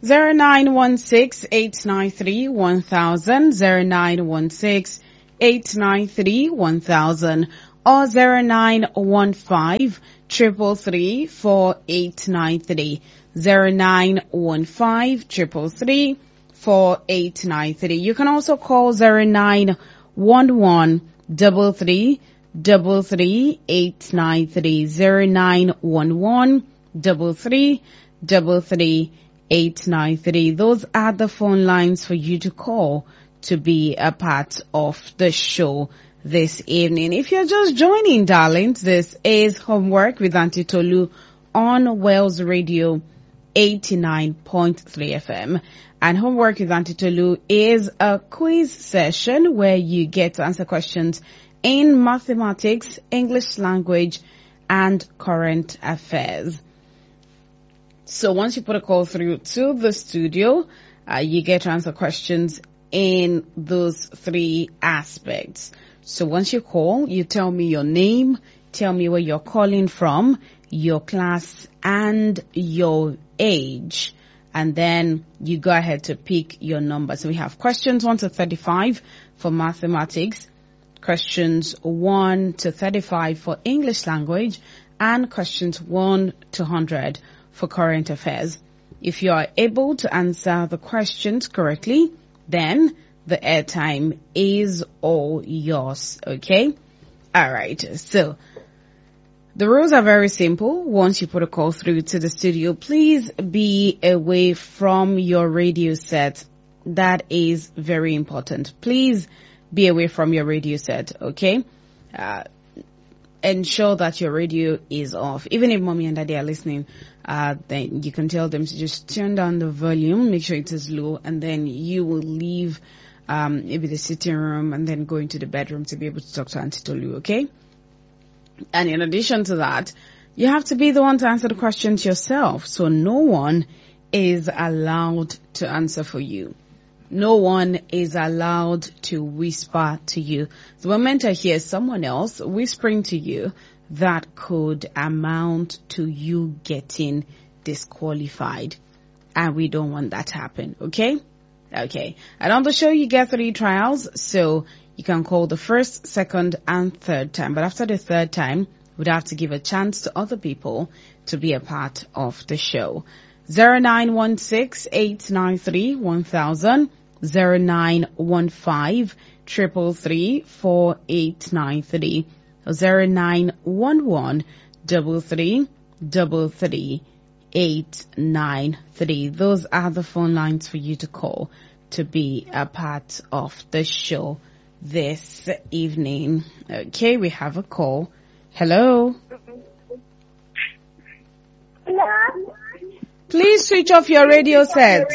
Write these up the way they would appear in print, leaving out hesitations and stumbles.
0916-893-1000, 0916-893-1000, or 0915-333-4893, 0915-333-4893. You can also call 0911-33-893, 0911-33-893. Those are the phone lines for you to call to be a part of the show this evening. If you're just joining, darlings, this is Homework with Auntie Tolu on Wells Radio 89.3 FM. And Homework with Auntie Tolu is a quiz session where you get to answer questions in mathematics, English language, and current affairs. So once you put a call through to the studio, you get to answer questions in those three aspects. So once you call, you tell me your name, tell me where you're calling from, your class, and your age. And then you go ahead to pick your number. So we have questions 1 to 35 for mathematics, questions 1 to 35 for English language, and questions 1 to 100 for current affairs. If you are able to answer the questions correctly, then the airtime is all yours, okay? All right, so the rules are very simple. Once you put a call through to the studio, please be away from your radio set. That is very important. Please be away from your radio set, okay? Ensure that your radio is off. Even if mommy and daddy are listening, then you can tell them to just turn down the volume, make sure it is low, and then you will leave maybe the sitting room and then go into the bedroom to be able to talk to Auntie Tolu, okay? And in addition to that, you have to be the one to answer the questions yourself. So no one is allowed to answer for you. No one is allowed to whisper to you. The moment I hear someone else whispering to you, that could amount to you getting disqualified. And we don't want that to happen, okay? Okay. And on the show, you get 3 trials. So you can call the first, second, and third time. But after the third time, we'd have to give a chance to other people to be a part of the show. 0916-893-1000, 0915-333-4893, 0911-33-893. Those are the phone lines for you to call to be a part of the show this evening. Okay, we have a call. Hello? Hello? Please switch off your radio set.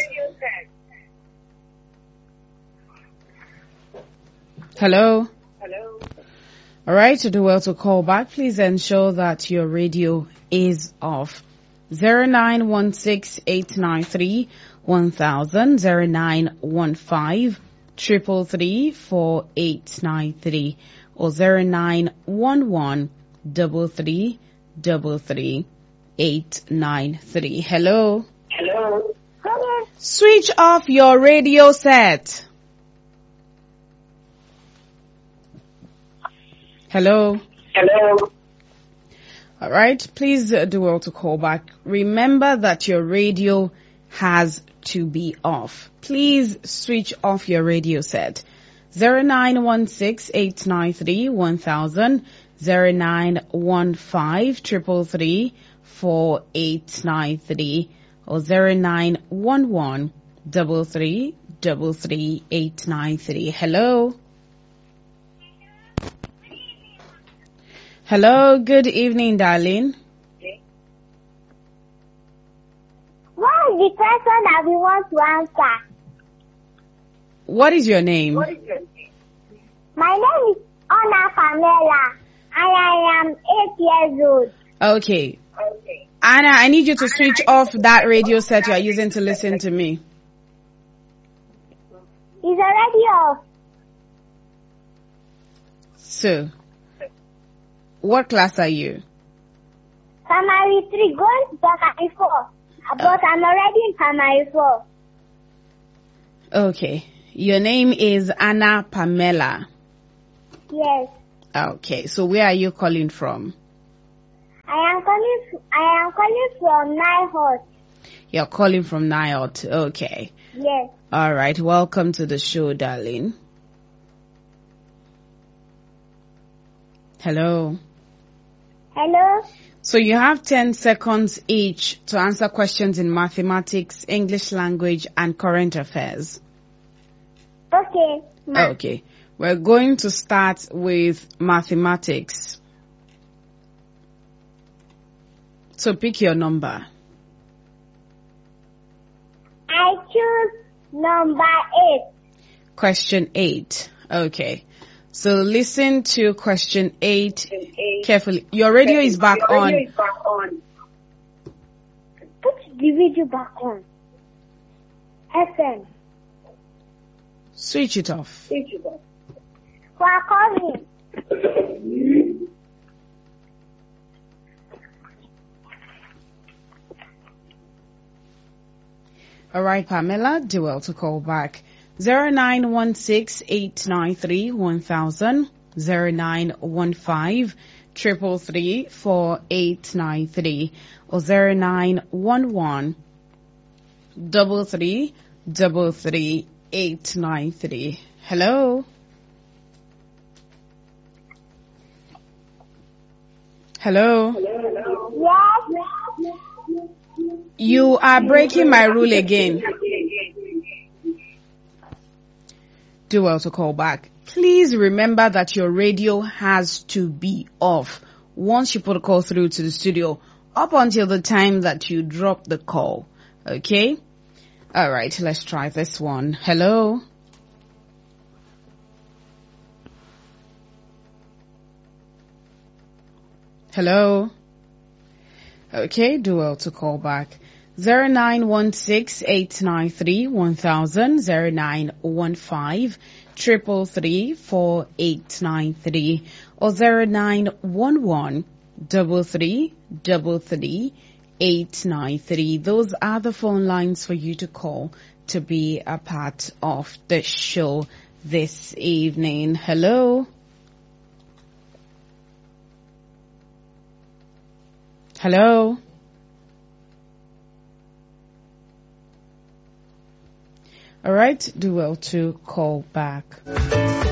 Hello? Hello? All right, to do well to call back, please ensure that your radio is off. 0916-893-1000, 0915-333-4893, or 0911-33-893. Hello? Hello? Hello? Switch off your radio set. Hello? Hello? All right, please do well to call back. Remember that your radio has to be off. Please switch off your radio set. 0916-893-1000, 0915-333-4893, or 0911-33-893. Hello? Hello, good evening, darling. What is the question that we want to answer? What is your name? My name is Ona Pamela, and I am 8 years old. Okay. Anna, I need you to switch off that radio set you are using to listen to me. It's already off. So, what class are you? Primary 3, going to primary 4. but I'm already in primary 4. Okay. Your name is Anna Pamela. Yes. Okay. So where are you calling from? I am calling from Nihot. You're calling from Niot. Okay. Yes. All right. Welcome to the show, darling. Hello. Hello. So you have 10 seconds each to answer questions in mathematics, English language, and current affairs. Okay. Ma. Okay. We're going to start with mathematics. So pick your number. I choose number 8. Question 8. Okay. So listen to question 8 carefully. Your radio is back on. Put the video back on. FM. Switch it off. We are calling. All right, Pamela, do well to call back. 0916-893-1000, 0915-333-4893, or 0911-3333-893. Hello? Hello? Yes. You are breaking my rule again. Do well to call back. Please remember that your radio has to be off once you put a call through to the studio up until the time that you drop the call. Okay? All right, let's try this one. Hello? Hello? Okay, do well to call back. 0916-893-1000, 0915-333-4893, or 0911-3333-893. Those are the phone lines for you to call to be a part of the show this evening. Hello? Hello? All right, do well to call back.